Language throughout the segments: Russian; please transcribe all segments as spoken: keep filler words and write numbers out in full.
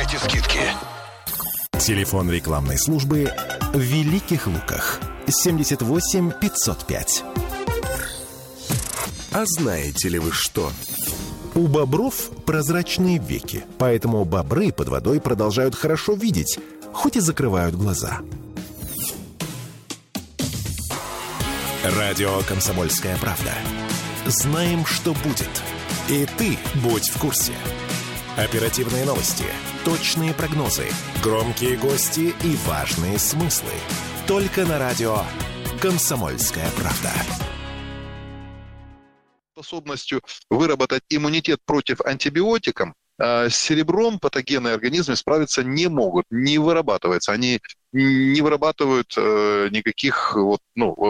Получайте скидки. Телефон рекламной службы в Великих Луках. семьдесят восемь пятьсот пять. А знаете ли вы что? У бобров прозрачные веки, поэтому бобры под водой продолжают хорошо видеть, хоть и закрывают глаза. Радио «Комсомольская правда». Знаем, что будет. И ты будь в курсе. Оперативные новости, точные прогнозы, громкие гости и важные смыслы. Только на радио «Комсомольская правда». Способностью выработать иммунитет против антибиотиков, с серебром патогенные организмы справиться не могут, не вырабатываются. Они не вырабатывают э, никаких, вот,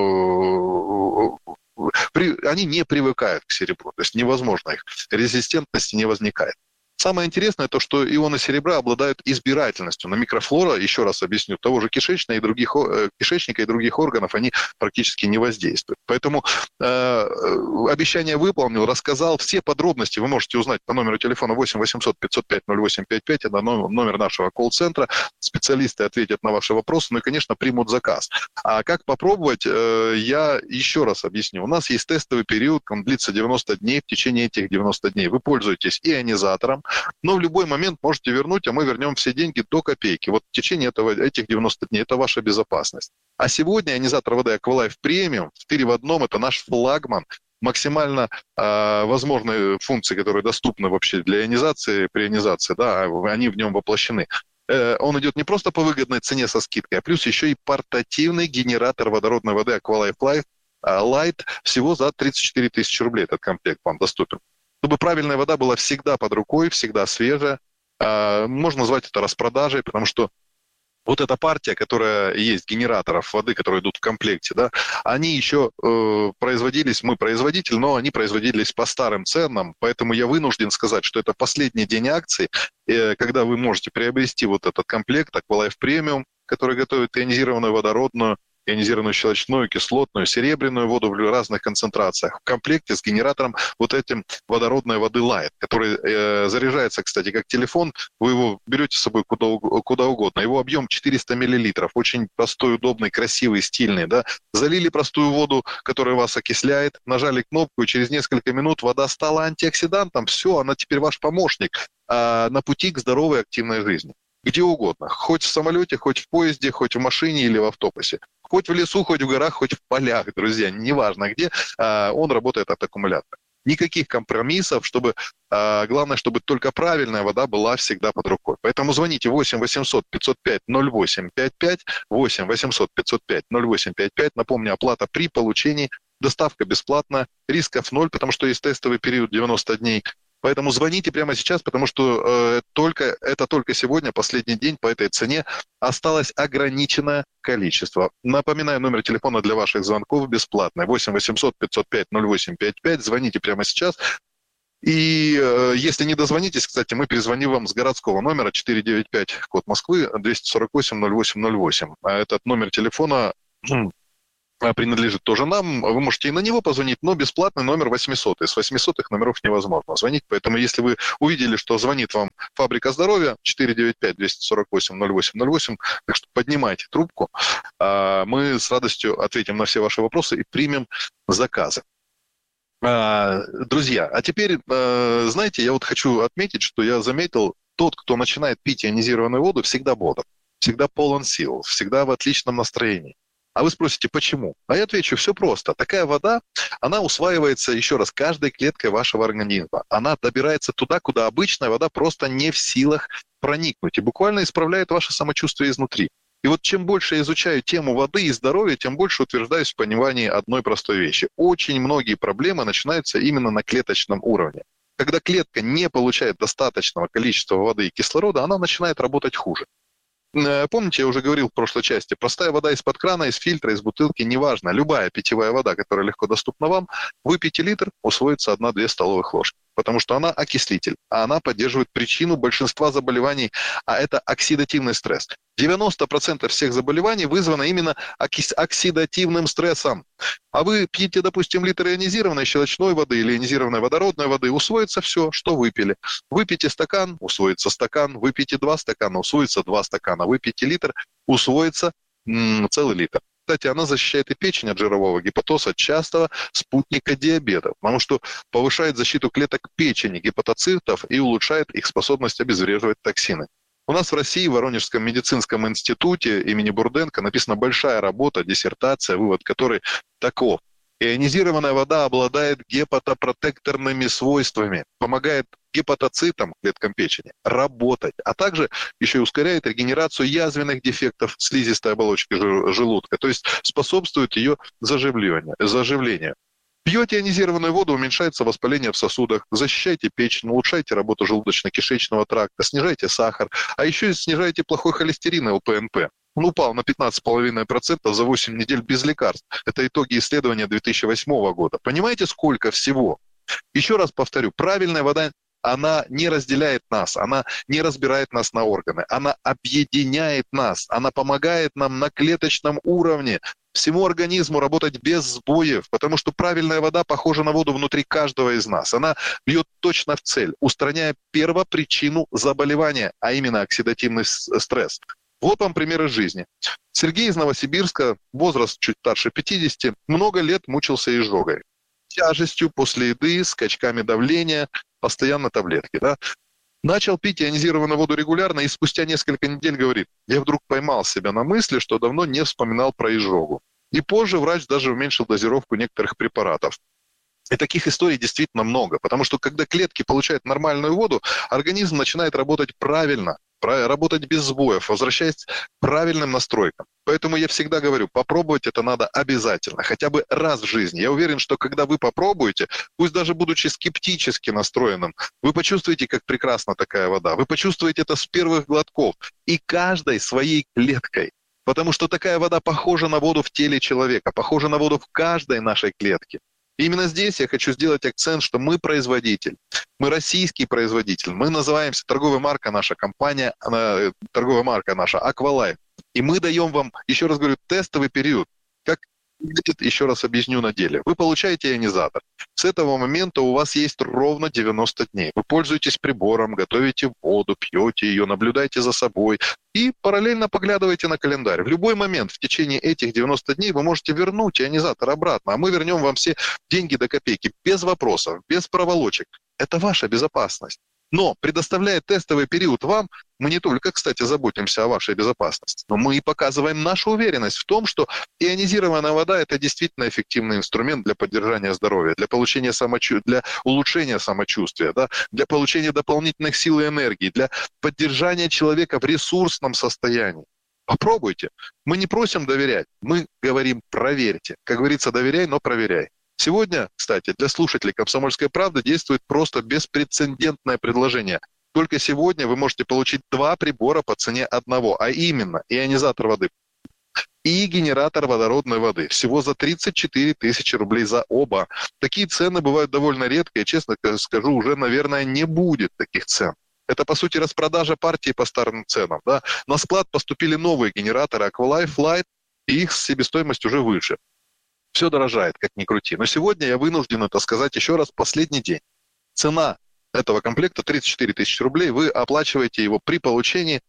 ну, э, при, они не привыкают к серебру, то есть невозможно их, резистентности не возникает. Самое интересное то, что ионы серебра обладают избирательностью. На микрофлора, еще раз объясню, того же кишечника и других, кишечника и других органов они практически не воздействуют. Поэтому э, обещание выполнил, рассказал. Все подробности вы можете узнать по номеру телефона восемь восемьсот пятьсот пять ноль восемь пять пять. Это номер нашего колл-центра. Специалисты ответят на ваши вопросы, ну и, конечно, примут заказ. А как попробовать, э, я еще раз объясню. У нас есть тестовый период, он длится девяносто дней. В течение этих девяноста дней вы пользуетесь ионизатором, но в любой момент можете вернуть, а мы вернем все деньги до копейки. Вот в течение этого, этих девяноста дней это ваша безопасность. А сегодня ионизатор воды Aqualife Premium четыре в одном, это наш флагман, максимально э, возможные функции, которые доступны вообще для ионизации, при ионизации, да, они в нем воплощены. Э, он идет не просто по выгодной цене со скидкой, а плюс еще и портативный генератор водородной воды Aqualife Life, э, Light всего за тридцать четыре тысячи рублей этот комплект вам доступен. Чтобы правильная вода была всегда под рукой, всегда свежая. Можно назвать это распродажей, потому что вот эта партия, которая есть, генераторов воды, которые идут в комплекте, да, они еще э, производились, мы производитель, но они производились по старым ценам, поэтому я вынужден сказать, что это последний день акции, э, когда вы можете приобрести вот этот комплект Aqualife Premium, который готовит ионизированную водородную, ионизированную щелочную, кислотную, серебряную воду в разных концентрациях в комплекте с генератором вот этим водородной воды Light, который э, заряжается, кстати, как телефон. Вы его берете с собой куда, куда угодно. Его объем четыреста миллилитров. Очень простой, удобный, красивый, стильный. Да? Залили простую воду, которая вас окисляет, нажали кнопку, и через несколько минут вода стала антиоксидантом. Все, она теперь ваш помощник э, на пути к здоровой активной жизни. Где угодно. Хоть в самолете, хоть в поезде, хоть в машине или в автобусе. Хоть в лесу, хоть в горах, хоть в полях, друзья. Неважно где, он работает от аккумулятора. Никаких компромиссов, чтобы, главное, чтобы только правильная вода была всегда под рукой. Поэтому звоните восемь восемьсот пятьсот пять ноль восемь пять пять, восемь восемьсот пятьсот пять ноль восемь пять пять. Напомню, оплата при получении, доставка бесплатная, рисков ноль, потому что есть тестовый период девяносто дней. Поэтому звоните прямо сейчас, потому что э, только, это только сегодня, последний день по этой цене. Осталось ограниченное количество. Напоминаю, номер телефона для ваших звонков бесплатный. восемь восемьсот пятьсот пять ноль восемь пять пять. Звоните прямо сейчас. И э, если не дозвонитесь, кстати, мы перезвоним вам с городского номера четыреста девяносто пять, код Москвы, двести сорок восемь ноль восемь ноль восемь. А этот номер телефона принадлежит тоже нам, вы можете и на него позвонить, но бесплатный номер восемьсот, с восьмисотых номеров невозможно звонить, поэтому если вы увидели, что звонит вам Фабрика здоровья, четыреста девяносто пять двести сорок восемь ноль восемь ноль восемь, так что поднимайте трубку, мы с радостью ответим на все ваши вопросы и примем заказы. Друзья, а теперь, знаете, я вот хочу отметить, что я заметил, тот, кто начинает пить ионизированную воду, всегда бодр, всегда полон сил, всегда в отличном настроении. А вы спросите, почему? А я отвечу, все просто. Такая вода, она усваивается, еще раз, каждой клеткой вашего организма. Она добирается туда, куда обычная вода просто не в силах проникнуть. И буквально исправляет ваше самочувствие изнутри. И вот чем больше я изучаю тему воды и здоровья, тем больше утверждаюсь в понимании одной простой вещи. Очень многие проблемы начинаются именно на клеточном уровне. Когда клетка не получает достаточного количества воды и кислорода, она начинает работать хуже. Помните, я уже говорил в прошлой части, простая вода из-под крана, из фильтра, из бутылки, неважно, любая питьевая вода, которая легко доступна вам, выпейте литр, усвоится одна-две столовых ложки. потому что она окислитель, а она поддерживает причину большинства заболеваний, а это оксидативный стресс. девяносто процентов всех заболеваний вызвано именно оксидативным стрессом. А вы пьете, допустим, литр ионизированной щелочной воды или ионизированной водородной воды, усвоится все, что выпили. Выпейте стакан, усвоится стакан, выпейте два стакана, усвоится два стакана, выпейте литр, усвоится м- целый литр. Кстати, она защищает и печень от жирового гепатоза, частого спутника диабета, потому что повышает защиту клеток печени, гепатоцитов и улучшает их способность обезвреживать токсины. У нас в России, в Воронежском медицинском институте имени Бурденко написана большая работа, диссертация, вывод которой таков. Ионизированная вода обладает гепатопротекторными свойствами, помогает гепатоцитам, клеткам печени, работать, а также еще и ускоряет регенерацию язвенных дефектов слизистой оболочки желудка, то есть способствует ее заживлению. заживлению. Пьете ионизированную воду, уменьшается воспаление в сосудах, защищайте печень, улучшайте работу желудочно-кишечного тракта, снижайте сахар, а еще и снижайте плохой холестерин, эл пэ эн пэ. Он упал на пятнадцать целых пять десятых процента за восемь недель без лекарств. Это итоги исследования две тысячи восьмого года. Понимаете, сколько всего? Еще раз повторю, правильная вода, она не разделяет нас, она не разбирает нас на органы, она объединяет нас, она помогает нам на клеточном уровне всему организму работать без сбоев, потому что правильная вода похожа на воду внутри каждого из нас. Она бьет точно в цель, устраняя первопричину заболевания, а именно оксидативный стресс. Вот вам пример из жизни. Сергей из Новосибирска, возраст чуть старше пятидесяти, много лет мучился изжогой. Тяжестью после еды, скачками давления, постоянно таблетки. Да? Начал пить ионизированную воду регулярно и спустя несколько недель говорит, я вдруг поймал себя на мысли, что давно не вспоминал про изжогу. И позже врач даже уменьшил дозировку некоторых препаратов. И таких историй действительно много, потому что когда клетки получают нормальную воду, организм начинает работать правильно, работать без сбоев, возвращаясь к правильным настройкам. Поэтому я всегда говорю, попробовать это надо обязательно, хотя бы раз в жизни. Я уверен, что когда вы попробуете, пусть даже будучи скептически настроенным, вы почувствуете, как прекрасна такая вода. Вы почувствуете это с первых глотков и каждой своей клеткой. Потому что такая вода похожа на воду в теле человека, похожа на воду в каждой нашей клетке. И именно здесь я хочу сделать акцент, что мы производитель, мы российский производитель, мы называемся, торговая марка наша компания, она, торговая марка наша Aqualife. И мы даем вам, еще раз говорю, тестовый период. Как выглядит, еще раз объясню на деле. Вы получаете ионизатор. С этого момента у вас есть ровно девяносто дней. Вы пользуетесь прибором, готовите воду, пьете ее, наблюдаете за собой и параллельно поглядываете на календарь. В любой момент в течение этих девяноста дней вы можете вернуть ионизатор обратно, а мы вернем вам все деньги до копейки, без вопросов, без проволочек. Это ваша безопасность. Но, предоставляя тестовый период вам, мы не только, кстати, заботимся о вашей безопасности, но мы и показываем нашу уверенность в том, что ионизированная вода – это действительно эффективный инструмент для поддержания здоровья, для получения самочу... для улучшения самочувствия, да, для получения дополнительных сил и энергии, для поддержания человека в ресурсном состоянии. Попробуйте. Мы не просим доверять, мы говорим проверьте. Как говорится, доверяй, но проверяй. Сегодня, кстати, для слушателей «Комсомольской правды» действует просто беспрецедентное предложение. Только сегодня вы можете получить два прибора по цене одного, а именно ионизатор воды и генератор водородной воды. Всего за тридцать четыре тысячи рублей за оба. Такие цены бывают довольно редко, и, честно скажу, уже, наверное, не будет таких цен. Это, по сути, распродажа партии по старым ценам. Да? На склад поступили новые генераторы Aqualife Light, и их себестоимость уже выше. Все дорожает, как ни крути. Но сегодня я вынужден это сказать еще раз, последний день. Цена этого комплекта тридцать четыре тысячи рублей. Вы оплачиваете его при получении.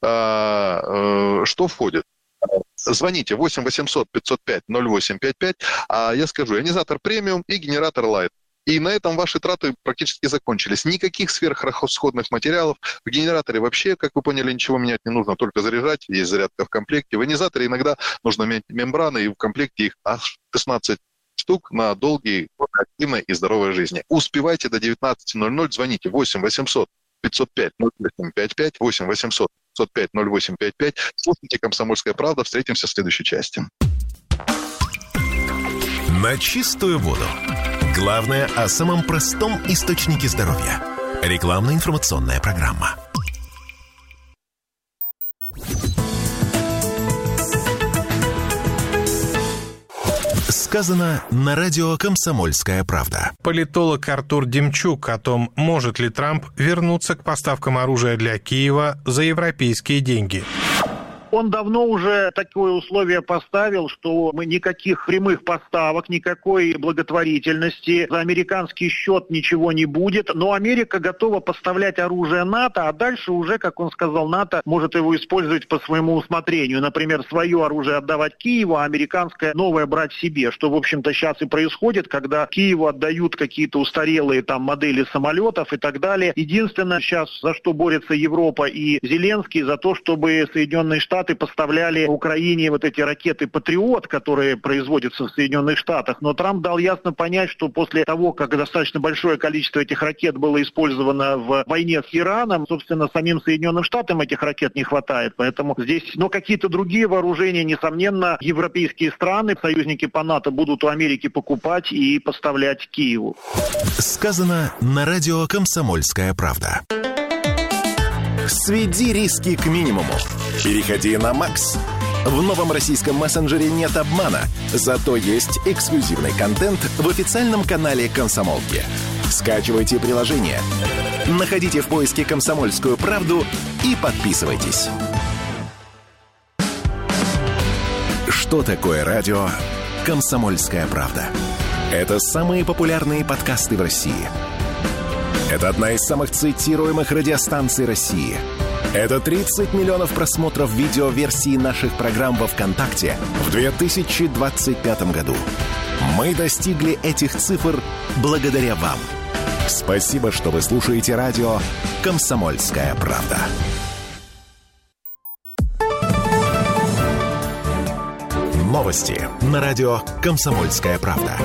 Э, э, что входит? Звоните восемь восемьсот пятьсот пять ноль восемь пять пять, а я скажу, ионизатор премиум и генератор Light. И на этом ваши траты практически закончились. Никаких сверхрасходных материалов. В генераторе вообще, как вы поняли, ничего менять не нужно, только заряжать. Есть зарядка в комплекте. В ионизаторе иногда нужно менять мембраны, и в комплекте их аж шестнадцать штук на долгие, активной и здоровой жизни. Успевайте до девятнадцати ноль-ноль. Звоните восемь восемьсот пятьсот пять ноль восемь пять пять, восемь восемьсот пятьсот пять ноль восемь пять пять. Слушайте «Комсомольская правда». Встретимся в следующей части. На чистую воду. Главное о самом простом источнике здоровья. Рекламно-информационная программа. Сказано на радио «Комсомольская правда». Политолог Артур Демчук о том, может ли Трамп вернуться к поставкам оружия для Киева за европейские деньги. Он давно уже такое условие поставил, что мы никаких прямых поставок, никакой благотворительности, за американский счет ничего не будет. Но Америка готова поставлять оружие НАТО, а дальше уже, как он сказал, НАТО может его использовать по своему усмотрению. Например, свое оружие отдавать Киеву, а американское новое брать себе. Что, в общем-то, сейчас и происходит, когда Киеву отдают какие-то устарелые там модели самолетов и так далее. Единственное сейчас, за что борется Европа и Зеленский, за то, чтобы Соединенные Штаты поставляли Украине вот эти ракеты «Патриот», которые производятся в Соединенных Штатах. Но Трамп дал ясно понять, что после того, как достаточно большое количество этих ракет было использовано в войне с Ираном, собственно, самим Соединенным Штатам этих ракет не хватает. Поэтому здесь, но какие-то другие вооружения, несомненно, европейские страны, союзники по НАТО, будут у Америки покупать и поставлять Киеву. Сказано на радио «Комсомольская правда». Сведи риски к минимуму. Переходи на Макс. В новом российском мессенджере нет обмана, зато есть эксклюзивный контент в официальном канале «Комсомолки». Скачивайте приложение, находите в поиске «Комсомольскую правду» и подписывайтесь. Что такое радио «Комсомольская правда»? Это самые популярные подкасты в России. Это одна из самых цитируемых радиостанций России. Это тридцать миллионов просмотров видеоверсии наших программ во ВКонтакте в две тысячи двадцать пятом году. Мы достигли этих цифр благодаря вам. Спасибо, что вы слушаете радио «Комсомольская правда». Новости на радио «Комсомольская правда».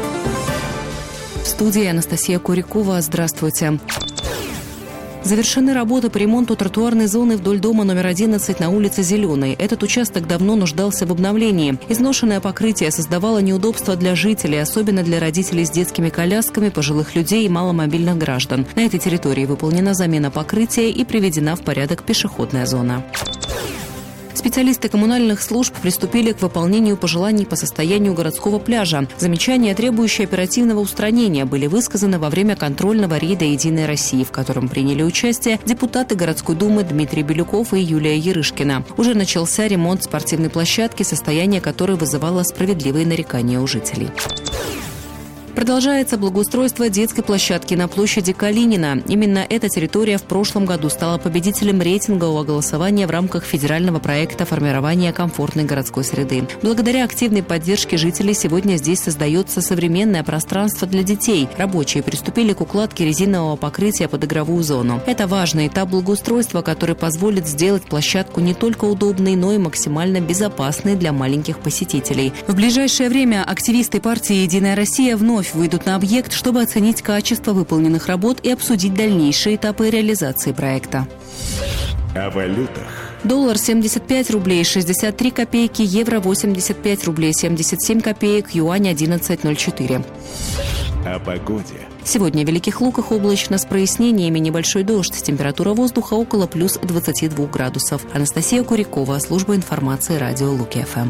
В студии Анастасия Курякова. Здравствуйте. Завершены работы по ремонту тротуарной зоны вдоль дома номер одиннадцать на улице Зеленой. Этот участок давно нуждался в обновлении. Изношенное покрытие создавало неудобства для жителей, особенно для родителей с детскими колясками, пожилых людей и маломобильных граждан. На этой территории выполнена замена покрытия и приведена в порядок пешеходная зона. Специалисты коммунальных служб приступили к выполнению пожеланий по состоянию городского пляжа. Замечания, требующие оперативного устранения, были высказаны во время контрольного рейда «Единой России», в котором приняли участие депутаты городской думы Дмитрий Белюков и Юлия Ярышкина. Уже начался ремонт спортивной площадки, состояние которой вызывало справедливые нарекания у жителей. Продолжается благоустройство детской площадки на площади Калинина. Именно эта территория в прошлом году стала победителем рейтингового голосования в рамках федерального проекта формирования комфортной городской среды. Благодаря активной поддержке жителей сегодня здесь создается современное пространство для детей. Рабочие приступили к укладке резинового покрытия под игровую зону. Это важный этап благоустройства, который позволит сделать площадку не только удобной, но и максимально безопасной для маленьких посетителей. В ближайшее время активисты партии «Единая Россия» вновь выйдут на объект, чтобы оценить качество выполненных работ и обсудить дальнейшие этапы реализации проекта. О валютах. Доллар семьдесят пять рублей шестьдесят три копейки, евро восемьдесят пять рублей семьдесят семь копеек, юань одиннадцать ноль четыре. О погоде. Сегодня в Великих Луках облачно с прояснениями, небольшой дождь. Температура воздуха около плюс двадцати двух градусов. Анастасия Курякова, служба информации радио Луки-ФМ.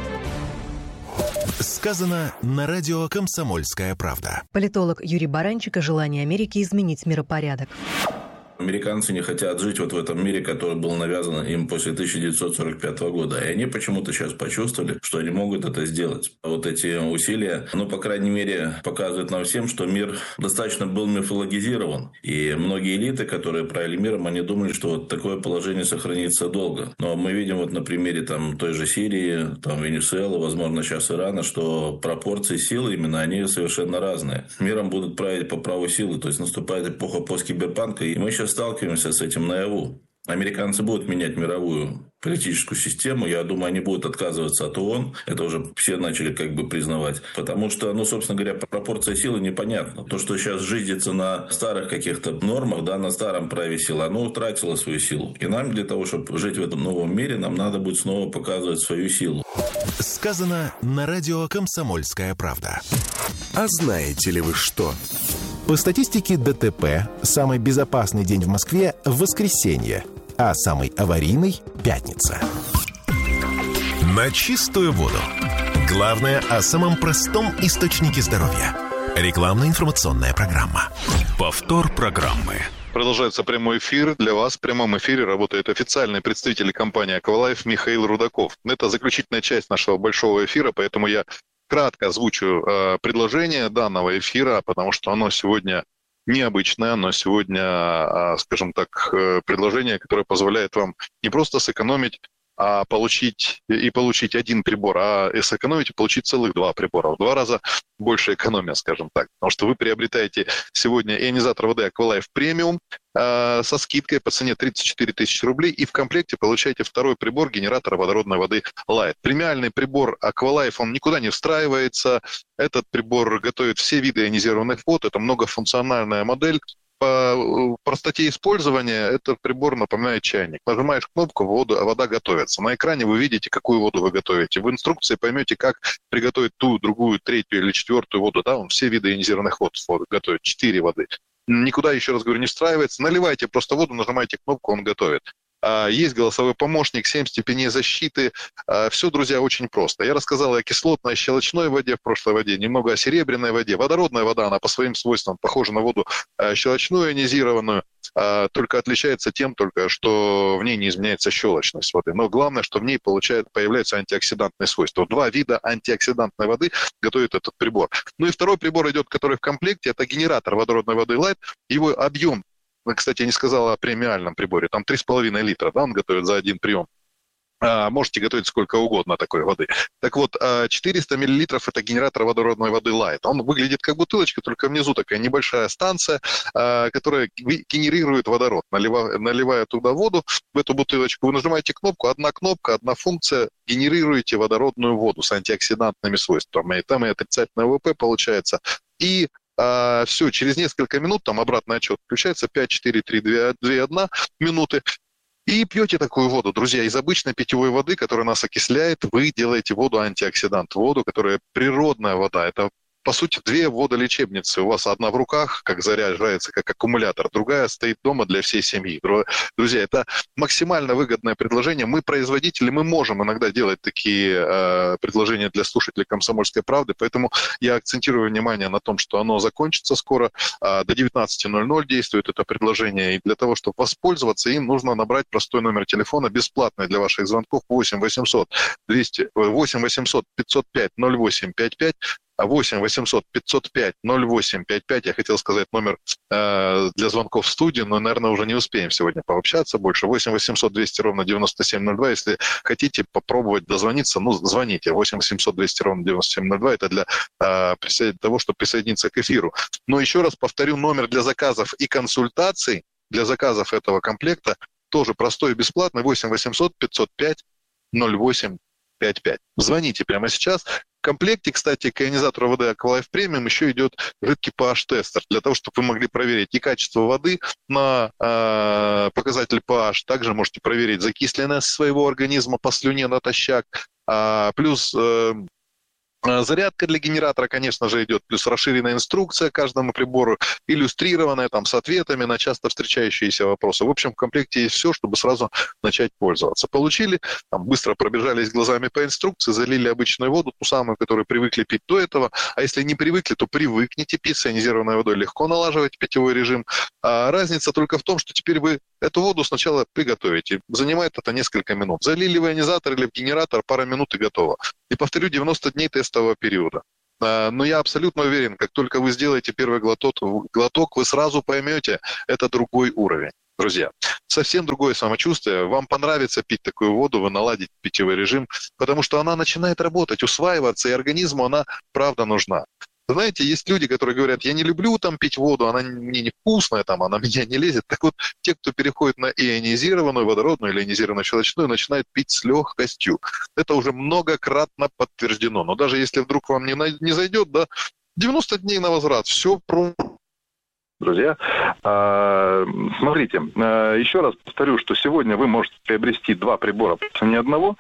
Сказано на радио «Комсомольская правда». Политолог Юрий Баранчик о желании Америки изменить миропорядок. Американцы не хотят жить вот в этом мире, который был навязан им после тысяча девятьсот сорок пятого года. И они почему-то сейчас почувствовали, что они могут это сделать. Вот эти усилия, ну, по крайней мере, показывают нам всем, что мир достаточно был мифологизирован. И многие элиты, которые правили миром, они думали, что вот такое положение сохранится долго. Но мы видим вот на примере там, той же Сирии, там, Венесуэлы, возможно, сейчас Ирана, что пропорции силы именно, они совершенно разные. Миром будут править по праву силы, то есть наступает эпоха посткиберпанка, и мы сейчас сталкиваемся с этим наяву. Американцы будут менять мировую политическую систему. Я думаю, они будут отказываться от ООН. Это уже все начали как бы признавать. Потому что, ну, собственно говоря, пропорция силы непонятна. То, что сейчас жизнится на старых каких-то нормах, да, на старом праве силы, оно утратило свою силу. И нам для того, чтобы жить в этом новом мире, нам надо будет снова показывать свою силу. Сказано на радио «Комсомольская правда». А знаете ли вы что? По статистике ДТП, самый безопасный день в Москве – воскресенье, а самый аварийный – пятница. На чистую воду. Главное о самом простом источнике здоровья. Рекламно-информационная программа. Повтор программы. Продолжается прямой эфир. Для вас в прямом эфире работает официальный представитель компании «Аквалайф» Михаил Рудаков. Это заключительная часть нашего большого эфира, поэтому я кратко озвучу э, предложение данного эфира, потому что оно сегодня необычное, оно сегодня, э, скажем так, э, предложение, которое позволяет вам не просто сэкономить, а получить и получить один прибор, а сэкономить и получить целых два прибора. В два раза больше экономия, скажем так. Потому что вы приобретаете сегодня ионизатор воды Aqualife Premium э, со скидкой по цене тридцать четыре тысячи рублей, и в комплекте получаете второй прибор генератора водородной воды Light. Премиальный прибор Aqualife, он никуда не встраивается. Этот прибор готовит все виды ионизированных вод. Это многофункциональная модель. По простоте использования этот прибор напоминает чайник. Нажимаешь кнопку, вода, вода готовится. На экране вы видите, какую воду вы готовите. В инструкции поймете, как приготовить ту, другую, третью или четвертую воду. Да, он все виды ионизированных вод готовит. Четыре воды. Никуда, еще раз говорю, не встраивается. Наливайте просто воду, нажимаете кнопку, он готовит. Есть голосовой помощник, семь степеней защиты. Все, друзья, очень просто. Я рассказал о кислотной, щелочной воде в прошлой воде, немного о серебряной воде. Водородная вода, она по своим свойствам похожа на воду щелочную ионизированную, только отличается тем, только, что в ней не изменяется щелочность воды. Но главное, что в ней получает, появляются антиоксидантные свойства. Два вида антиоксидантной воды готовит этот прибор. Ну и второй прибор идет, который в комплекте, это генератор водородной воды Light. Его объем, кстати, я не сказал о премиальном приборе, там три с половиной литра, да, он готовит за один прием. А, можете готовить сколько угодно такой воды. Так вот, четыреста миллилитров это генератор водородной воды Light. Он выглядит как бутылочка, только внизу такая небольшая станция, которая генерирует водород. Наливая, наливая туда воду, в эту бутылочку, вы нажимаете кнопку, одна кнопка, одна функция, генерируете водородную воду с антиоксидантными свойствами. И там и отрицательное ВП получается. И А, все, через несколько минут, там обратный отчет включается, пять, четыре, три, два, одна минуты, и пьете такую воду, друзья, из обычной питьевой воды, которая нас окисляет, вы делаете воду антиоксидант, воду, которая природная вода, это по сути, две водолечебницы. У вас одна в руках, как заряжается, как аккумулятор, другая стоит дома для всей семьи. Друзья, это максимально выгодное предложение. Мы, производители, мы можем иногда делать такие э, предложения для слушателей «Комсомольской правды», поэтому я акцентирую внимание на том, что оно закончится скоро. Э, до девятнадцати ноль-ноль действует это предложение, и для того, чтобы воспользоваться им, нужно набрать простой номер телефона, бесплатный для ваших звонков, восемь восемьсот пятьсот пять ноль восемь пять пять. восемь восемьсот пятьсот пять ноль восемь пять пять. Я хотел сказать номер э, для звонков в студию, но, наверное, уже не успеем сегодня пообщаться больше. восемь восемьсот двести ровно девяносто семь ноль два. Если хотите попробовать дозвониться, ну, звоните. восемь восемьсот двести ровно девяносто семь ноль два. Это для э, того, чтобы присоединиться к эфиру. Но еще раз повторю, номер для заказов и консультаций, для заказов этого комплекта, тоже простой и бесплатный. восемь восемьсот пятьсот пять ноль восемь пять пять. Звоните прямо сейчас. В комплекте, кстати, к ионизатору воды Aqualife Premium еще идет жидкий pH-тестер, для того, чтобы вы могли проверить и качество воды на э, показатель pH. Также можете проверить закисленность своего организма по слюне натощак. А, плюс э, зарядка для генератора, конечно же, идет, плюс расширенная инструкция каждому прибору, иллюстрированная там с ответами на часто встречающиеся вопросы. В общем, в комплекте есть все, чтобы сразу начать пользоваться. Получили, там, быстро пробежались глазами по инструкции, залили обычную воду, ту самую, которую привыкли пить до этого. А если не привыкли, то привыкните пить с ионизированной водой, легко налаживать питьевой режим. А разница только в том, что теперь вы эту воду сначала приготовите. Занимает это несколько минут. Залили в ионизатор или в генератор, пара минут и готово. И повторю, девяносто дней тестового периода. Но я абсолютно уверен, как только вы сделаете первый глоток, глоток, вы сразу поймете, это другой уровень. Друзья, совсем другое самочувствие. Вам понравится пить такую воду, вы наладите питьевой режим, потому что она начинает работать, усваиваться, и организму она правда нужна. Знаете, есть люди, которые говорят, я не люблю там пить воду, она мне невкусная, там, она меня не лезет. Так вот, те, кто переходит на ионизированную водородную или ионизированную щелочную, начинают пить с легкостью. Это уже многократно подтверждено. Но даже если вдруг вам не, не зайдет, да, девяносто дней на возврат, все про... Друзья, смотрите, еще раз повторю, что сегодня вы можете приобрести два прибора по цене одного.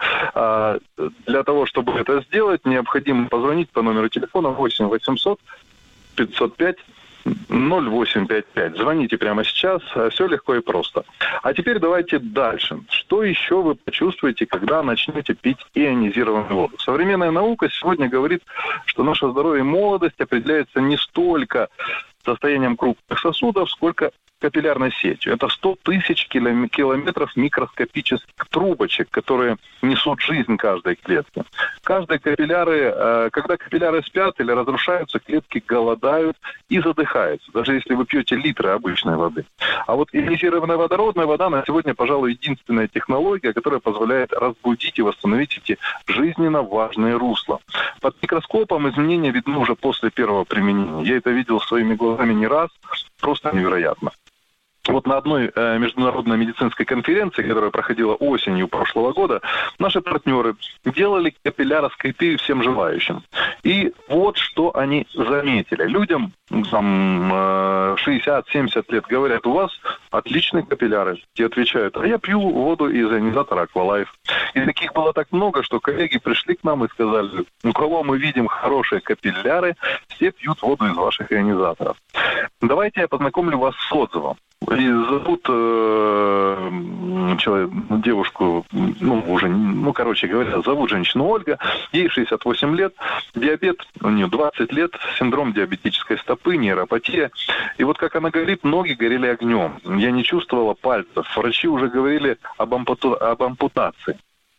Для того, чтобы это сделать, необходимо позвонить по номеру телефона восемь восемьсот пятьсот пять ноль восемь пять пять. Звоните прямо сейчас, все легко и просто. А теперь давайте дальше. Что еще вы почувствуете, когда начнете пить ионизированную воду? Современная наука сегодня говорит, что наше здоровье и молодость определяется не столько состоянием крупных сосудов, сколько капиллярной сетью. Это сто тысяч километров микроскопических трубочек, которые несут жизнь каждой клетке. Каждые капилляры, когда капилляры спят или разрушаются, клетки голодают и задыхаются, даже если вы пьете литры обычной воды. А вот ионизированная водородная вода на сегодня, пожалуй, единственная технология, которая позволяет разбудить и восстановить эти жизненно важные русла. Под микроскопом изменения видны уже после первого применения. Я это видел своими глазами не раз, просто невероятно. Вот на одной э, международной медицинской конференции, которая проходила осенью прошлого года, наши партнеры делали капилляроскопию всем желающим. И вот что они заметили. Людям там, э, шестьдесят-семьдесят лет говорят, у вас отличные капилляры. Те отвечают, а я пью воду из ионизатора Aqualife. И таких было так много, что коллеги пришли к нам и сказали, у кого мы видим хорошие капилляры, все пьют воду из ваших ионизаторов. Давайте я познакомлю вас с отзывом. И зовут э, человек, девушку, ну, уже, ну, короче говоря, зовут женщину Ольга, ей шестьдесят восемь лет, диабет, у нее двадцать лет, синдром диабетической стопы, нейропатия. И вот как она говорит, ноги горели огнем, я не чувствовала пальцев, врачи уже говорили об, ампуту, об ампутации.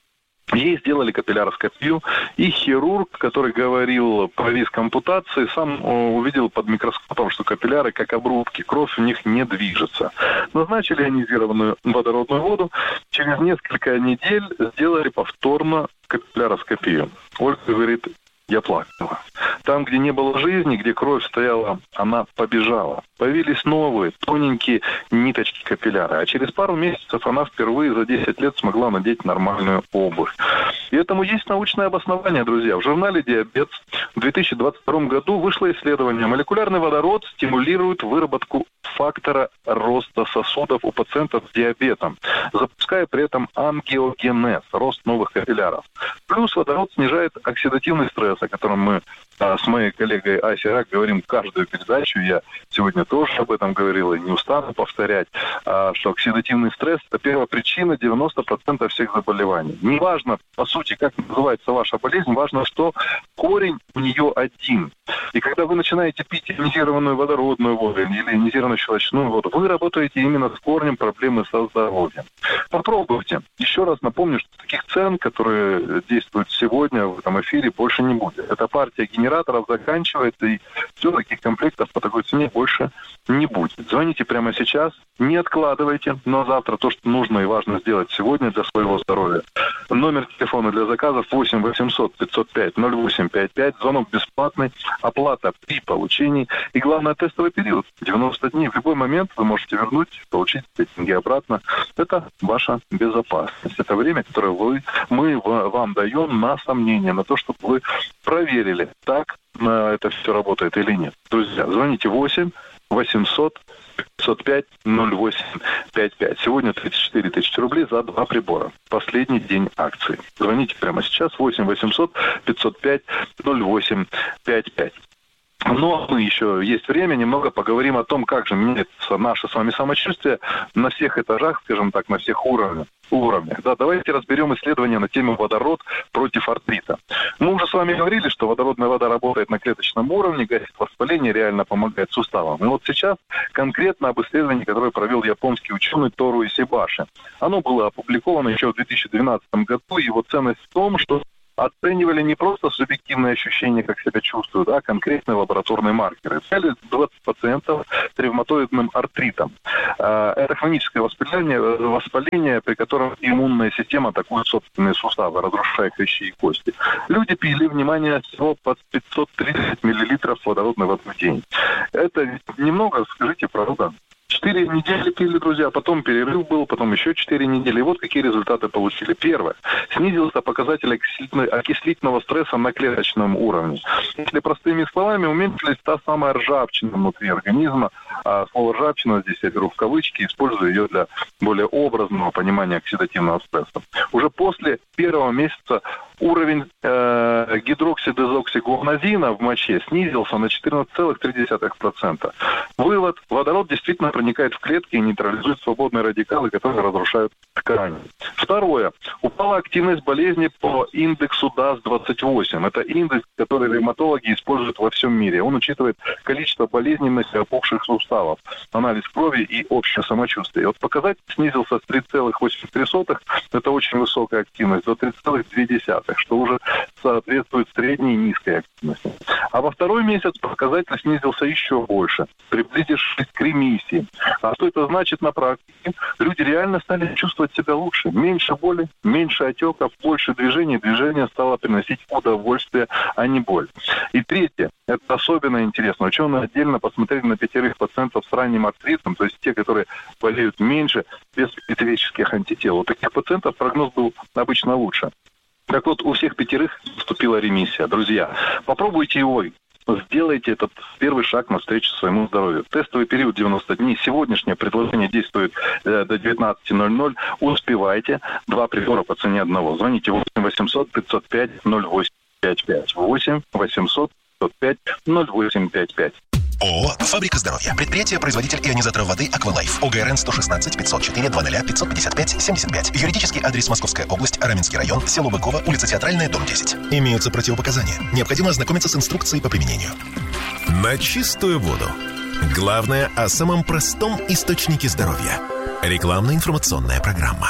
Ей сделали капилляроскопию, и хирург, который говорил про риск ампутации, сам увидел под микроскопом, что капилляры, как обрубки, кровь в них не движется. Назначили ионизированную водородную воду, через несколько недель сделали повторно капилляроскопию. Ольга говорит, я плакала. Там, где не было жизни, где кровь стояла, она побежала. Появились новые, тоненькие ниточки капилляра. А через пару месяцев она впервые за десять лет смогла надеть нормальную обувь. И этому есть научное обоснование, друзья. В журнале «Диабет» в две тысячи двадцать втором году вышло исследование. Молекулярный водород стимулирует выработку фактора роста сосудов у пациентов с диабетом, запуская при этом ангиогенез, рост новых капилляров. Плюс водород снижает оксидативный стресс, о котором мы а, с моей коллегой Асей Рак говорим каждую передачу. Я сегодня тоже об этом говорил и не устану повторять, а, что оксидативный стресс – это первая причина девяносто процентов всех заболеваний. Неважно, по сути, как называется ваша болезнь, важно, что корень у нее один. И когда вы начинаете пить ионизированную водородную воду или ионизированную щелочную воду, вы работаете именно с корнем проблемы со здоровьем. Попробуйте. Еще раз напомню, что таких цен, которые действуют сегодня в этом эфире, больше не будет. Эта партия генераторов заканчивается, и все, таких комплектов по такой цене больше не будет. Звоните прямо сейчас, не откладывайте на завтра то, что нужно и важно сделать сегодня для своего здоровья. Номер телефона для заказов восемь восемьсот пятьсот пять ноль восемь пять пять. Звонок бесплатный, оплата при получении. И главное, тестовый период. девяносто дней. В любой момент вы можете вернуть, получить эти деньги обратно. Это ваша безопасность. Это время, которое вы, мы вам даем на сомнение, на то, чтобы вы проверили, так это все работает или нет. Друзья, звоните восемь восемьсот пятьсот пять ноль восемь пять пять. Сегодня тридцать четыре тысячи рублей за два прибора. Последний день акции. Звоните прямо сейчас восемь восемьсот пятьсот пять ноль восемь пять пять. Но мы еще есть время, немного поговорим о том, как же меняется наше с вами самочувствие на всех этажах, скажем так, на всех уровнях. уровнях. Да, давайте разберем исследование на тему водород против артрита. Мы уже с вами говорили, что водородная вода работает на клеточном уровне, гасит воспаление, реально помогает суставам. И вот сейчас конкретно об исследовании, которое провел японский ученый Тору Исибаши. Оно было опубликовано еще в две тысячи двенадцатом году, и его ценность в том, что оценивали не просто субъективные ощущения, как себя чувствуют, а конкретные лабораторные маркеры. Взяли двадцать пациентов с ревматоидным артритом. Это хроническое воспаление, воспаление, при котором иммунная система атакует собственные суставы, разрушая хрящи и кости. Люди пили, внимание, всего под пятьсот тридцать миллилитров водородной воды в день. Это немного, скажите, правда? Четыре недели пили, друзья, потом перерыв был, потом еще четыре недели. И вот какие результаты получили. Первое. Снизился показатель окислительного стресса на клеточном уровне. Если простыми словами, уменьшилась та самая ржавчина внутри организма, А слово «ржавчина» здесь я беру в кавычки, использую ее для более образного понимания оксидативного стресса. Уже после первого месяца уровень э, гидроксидезоксиглоназина в моче снизился на четырнадцать целых три десятых процента. Вывод: водород действительно проникает в клетки и нейтрализует свободные радикалы, которые разрушают ткани. Второе. Упала активность болезни по индексу дас двадцать восемь. Это индекс, который ревматологи используют во всем мире. Он учитывает количество болезненных и опухших суставов, анализ крови и общее самочувствие. И вот показатель снизился с три целых восемьдесят три сотых, это очень высокая активность, до три целых две десятых, что уже соответствует средней и низкой активности. А во второй месяц показатель снизился еще больше, приблизившись к ремиссии. А что это значит на практике? Люди реально стали чувствовать себя лучше. Меньше боли, меньше отеков, больше движений. Движение стало приносить удовольствие, а не боль. И третье, это особенно интересно. Ученые отдельно посмотрели на пятерых пациентов с ранним артритом, то есть те, которые болеют меньше, без специфических антител. У таких пациентов прогноз был обычно лучше. Так вот, у всех пятерых наступила ремиссия. Друзья, попробуйте его. Сделайте этот первый шаг навстречу своему здоровью. Тестовый период девяносто дней. Сегодняшнее предложение действует э, до девятнадцати ноль-ноль. Успевайте. Два прибора по цене одного. Звоните восемь восемьсот пятьсот пять ноль восемь пять пять. восемь восемьсот пятьсот пять ноль восемь пять пять. ООО «Фабрика здоровья». Предприятие-производитель ионизаторов воды «Аквалайф». ОГРН сто шестнадцать пятьсот четыре двадцать пятьсот пятьдесят пять семьдесят пять. Юридический адрес: Московская область, Раменский район, село Быково, улица Театральная, дом десять. Имеются противопоказания. Необходимо ознакомиться с инструкцией по применению. На чистую воду. Главное о самом простом источнике здоровья. Рекламно-информационная программа.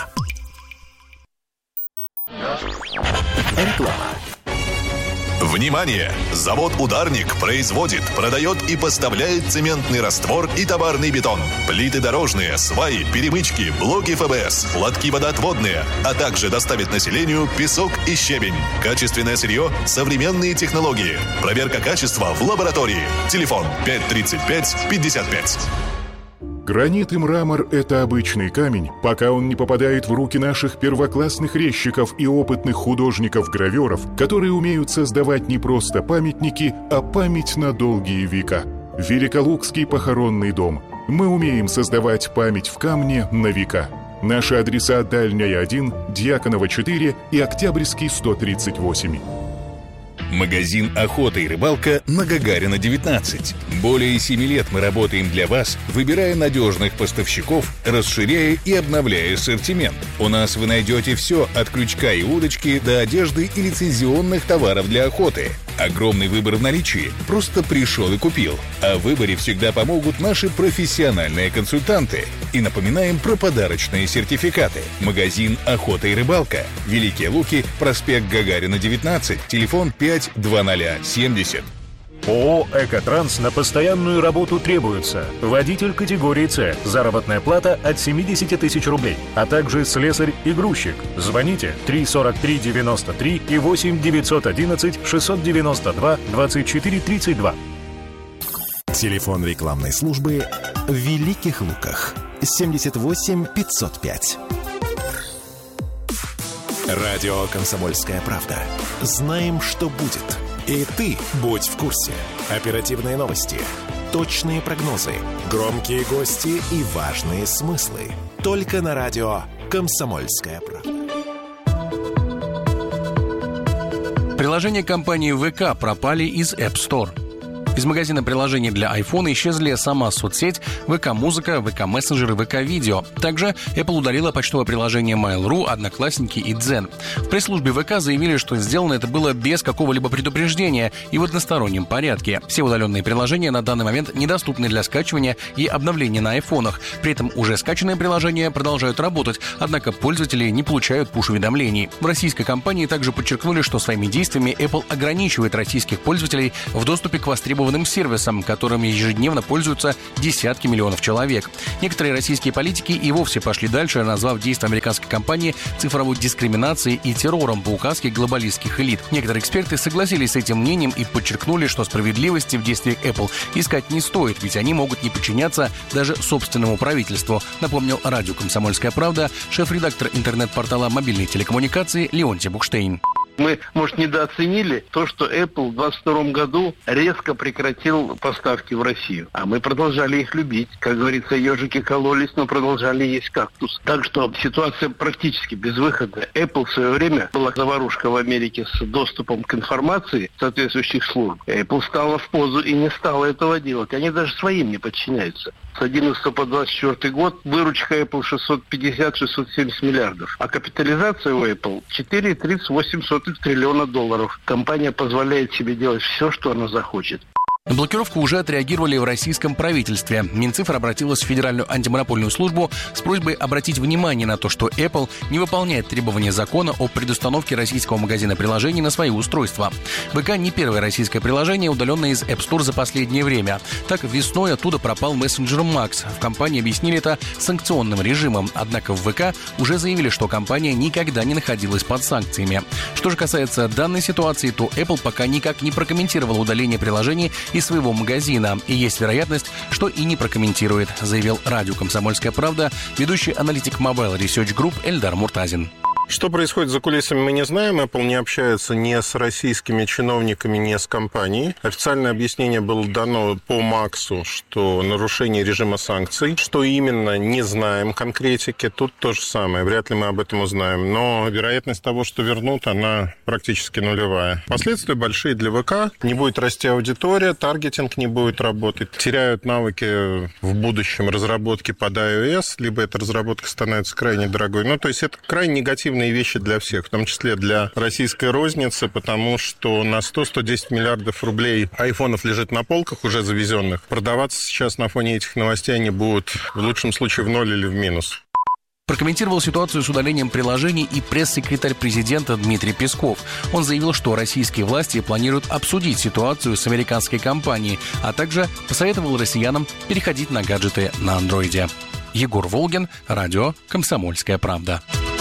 Реклама. Внимание! Завод «Ударник» производит, продает и поставляет цементный раствор и товарный бетон, плиты дорожные, сваи, перемычки, блоки эф бэ эс, лотки водоотводные, а также доставит населению песок и щебень. Качественное сырье, современные технологии. Проверка качества в лаборатории. Телефон пять тридцать пять пятьдесят пять. Гранит и мрамор – это обычный камень, пока он не попадает в руки наших первоклассных резчиков и опытных художников-граверов, которые умеют создавать не просто памятники, а память на долгие века. Великолукский похоронный дом. Мы умеем создавать память в камне на века. Наши адреса: Дальняя один, Дьяконова четыре и Октябрьский сто тридцать восемь. Магазин «Охота и рыбалка» на Гагарина девятнадцать. Более семи лет мы работаем для вас, выбирая надежных поставщиков, расширяя и обновляя ассортимент. У нас вы найдете все от крючка и удочки до одежды и лицензионных товаров для охоты. Огромный выбор в наличии. Просто пришел и купил. О выборе всегда помогут наши профессиональные консультанты. И напоминаем про подарочные сертификаты. Магазин «Охота и рыбалка». Великие Луки, проспект Гагарина девятнадцать, телефон пять двадцать семьдесят. ООО «Экотранс» на постоянную работу требуется. Водитель категории С. Заработная плата от семьдесят тысяч рублей. А также слесарь и грузчик. Звоните три сорок три девяносто три и восемь девятьсот одиннадцать шестьсот девяносто два двадцать четыре тридцать два. Телефон рекламной службы в Великих Луках. семьдесят восемь пятьсот пять. Радио «Комсомольская правда». Знаем, что будет. И ты будь в курсе. Оперативные новости, точные прогнозы, громкие гости и важные смыслы. Только на радио «Комсомольская правда». Приложения компании вэ ка пропали из App Store. Из магазина приложений для iPhone исчезли сама соцсеть, вэ ка-музыка, вэ ка-мессенджер и вэ ка-видео. Также Apple удалила почтовое приложение Mail.ru, Одноклассники и Дзен. В пресс-службе вэ ка заявили, что сделано это было без какого-либо предупреждения и в одностороннем порядке. Все удаленные приложения на данный момент недоступны для скачивания и обновления на айфонах. При этом уже скачанные приложения продолжают работать, однако пользователи не получают пуш-уведомлений. В российской компании также подчеркнули, что своими действиями Apple ограничивает российских пользователей в доступе к востребованным сервисам, которыми ежедневно пользуются десятки миллионов человек. Некоторые российские политики и вовсе пошли дальше, назвав действия американской компании цифровой дискриминацией и террором по указке глобалистских элит. Некоторые эксперты согласились с этим мнением и подчеркнули, что справедливости в действиях Apple искать не стоит, ведь они могут не подчиняться даже собственному правительству, напомнил радио «Комсомольская правда» шеф-редактор интернет-портала мобильной телекоммуникации Леонтий Букштейн. Мы, может, недооценили то, что Apple в двадцать втором году резко прекратил поставки в Россию. А мы продолжали их любить. Как говорится, ежики кололись, но продолжали есть кактус. Так что ситуация практически безвыходная. Apple в свое время была заварушка в Америке с доступом к информации соответствующих служб. Apple стала в позу и не стала этого делать. Они даже своим не подчиняются. С одиннадцатого по двадцать четвёртый год выручка Apple шестьсот пятьдесят - шестьсот семьдесят миллиардов. А капитализация у Apple четыре целых тридцать восемь сотых триллиона долларов. Компания позволяет себе делать все, что она захочет. На блокировку уже отреагировали в российском правительстве. Минцифра обратилась в Федеральную антимонопольную службу с просьбой обратить внимание на то, что Apple не выполняет требования закона о предустановке российского магазина приложений на свои устройства. ВК не первое российское приложение, удаленное из App Store за последнее время. Так, весной оттуда пропал мессенджер Max. В компании объяснили это санкционным режимом. Однако в ВК уже заявили, что компания никогда не находилась под санкциями. Что же касается данной ситуации, то Apple пока никак не прокомментировала удаление приложений из своего магазина. И есть вероятность, что и не прокомментирует, заявил радио «Комсомольская правда» ведущий аналитик Mobile Research Group Эльдар Муртазин. Что происходит за кулисами, мы не знаем. Apple не общается ни с российскими чиновниками, ни с компанией. Официальное объяснение было дано по Максу, что нарушение режима санкций. Что именно, не знаем конкретики. Тут то же самое. Вряд ли мы об этом узнаем. Но вероятность того, что вернут, она практически нулевая. Последствия большие для ВК. Не будет расти аудитория, таргетинг не будет работать. Теряют навыки в будущем разработки под iOS, либо эта разработка становится крайне дорогой. Ну, то есть это крайне негативно вещи для всех, в том числе для российской розницы, потому что на сто - сто десять миллиардов рублей айфонов лежит на полках, уже завезенных. Продаваться сейчас на фоне этих новостей они будут в лучшем случае в ноль или в минус. Прокомментировал ситуацию с удалением приложений и пресс-секретарь президента Дмитрий Песков. Он заявил, что российские власти планируют обсудить ситуацию с американской компанией, а также посоветовал россиянам переходить на гаджеты на андроиде. Егор Волгин, радио «Комсомольская правда».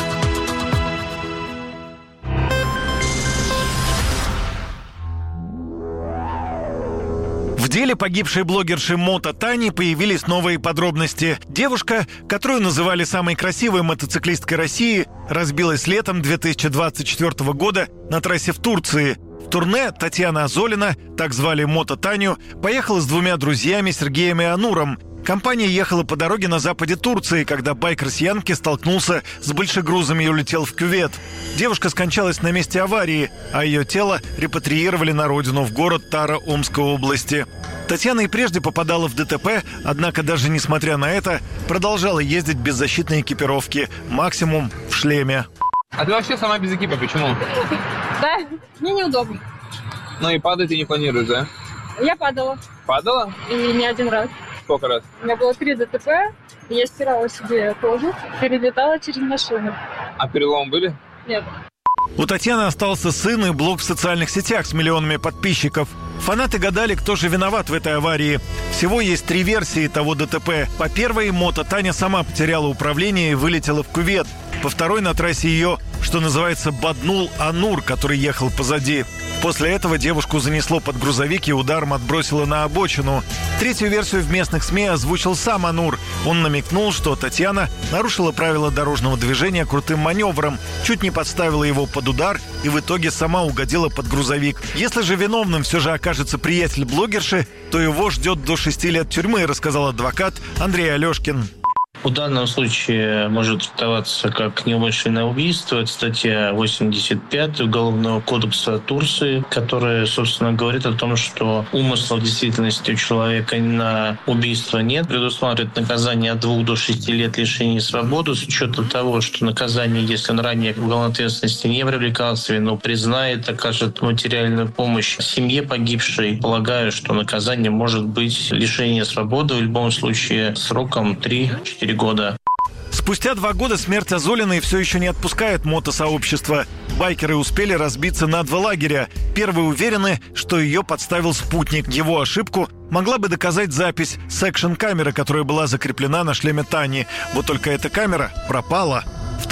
В деле погибшей блогерши Мото Тани появились новые подробности. Девушка, которую называли самой красивой мотоциклисткой России, разбилась летом две тысячи двадцать четвёртого года на трассе в Турции. В турне Татьяна Азолина, так звали Мото Таню, поехала с двумя друзьями Сергеем и Ануром. Компания ехала по дороге на западе Турции, когда байк россиянки столкнулся с большегрузом и улетел в кювет. Девушка скончалась на месте аварии, а ее тело репатриировали на родину, в город Тара Омской области. Татьяна и прежде попадала в ДТП, однако даже несмотря на это, продолжала ездить без защитной экипировки, максимум в шлеме. А ты вообще сама без экипа, почему? Да, мне неудобно. Ну и падать ты не планируешь, да? Я падала. Падала? И не один раз. Сколько раз? У меня было три ДТП, я стирала себе кожу, перелетала через машину. А переломы были? Нет. У Татьяны остался сын и блог в социальных сетях с миллионами подписчиков. Фанаты гадали, кто же виноват в этой аварии. Всего есть три версии того ДТП. По первой, Мото Таня сама потеряла управление и вылетела в кювет. По второй, на трассе ее, что называется, боднул Анур, который ехал позади. После этого девушку занесло под грузовик и ударом отбросило на обочину. Третью версию в местных СМИ озвучил сам Анур. Он намекнул, что Татьяна нарушила правила дорожного движения крутым маневром, чуть не подставила его под удар и в итоге сама угодила под грузовик. Если же виновным все же окажется приятель блогерши, то его ждет до шести лет тюрьмы, рассказал адвокат Андрей Алешкин. В данном случае может трактоваться как неумышленное убийство. Это статья восемьдесят пять Уголовного кодекса Турции, которая, собственно, говорит о том, что умысла в действительности у человека на убийство нет. Предусматривает наказание от двух до шести лет лишения свободы с учетом того, что наказание, если он ранее к уголовной ответственности не привлекался, вину признает, окажет материальную помощь семье погибшей. Полагаю, что наказание может быть лишение свободы в любом случае сроком три-четыре года. Спустя два года смерть Азолиной все еще не отпускает мотосообщество. Байкеры успели разбиться на два лагеря. Первые уверены, что ее подставил спутник. Его ошибку могла бы доказать запись с экшн-камеры, которая была закреплена на шлеме Тани. Вот только эта камера пропала. Второй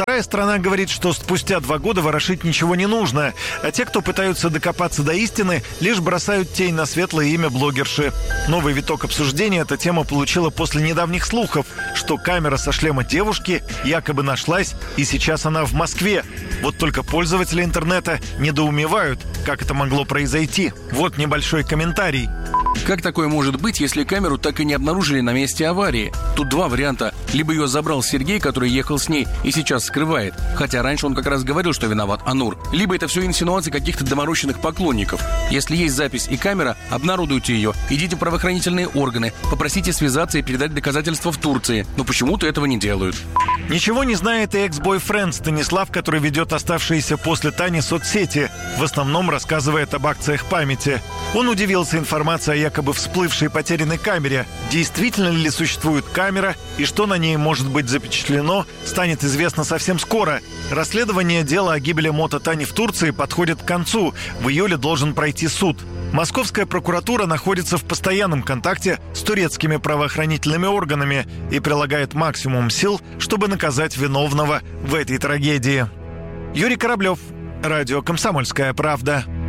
Вторая сторона говорит, что спустя два года ворошить ничего не нужно, а те, кто пытаются докопаться до истины, лишь бросают тень на светлое имя блогерши. Новый виток обсуждения эта тема получила после недавних слухов, что камера со шлема девушки якобы нашлась, и сейчас она в Москве. Вот только пользователи интернета недоумевают, как это могло произойти. Вот небольшой комментарий. Как такое может быть, если камеру так и не обнаружили на месте аварии? Тут два варианта. Либо ее забрал Сергей, который ехал с ней и сейчас скрывает, хотя раньше он как раз говорил, что виноват Анур. Либо это все инсинуации каких-то доморощенных поклонников. Если есть запись и камера, обнародуйте ее, идите в правоохранительные органы, попросите связаться и передать доказательства в Турции. Но почему-то этого не делают. Ничего не знает и экс-бойфренд Станислав, который ведет оставшиеся после Тани соцсети, в основном рассказывает об акциях памяти. Он удивился информацией о якобы всплывшей потерянной камере. Действительно ли существует камера и что на ней может быть запечатлено, станет известно совсем скоро. Расследование дела о гибели мото Тани в Турции подходит к концу. В июле должен пройти суд. Московская прокуратура находится в постоянном контакте с турецкими правоохранительными органами и прилагает максимум сил, чтобы наказать виновного в этой трагедии. Юрий Кораблев, радио «Комсомольская правда».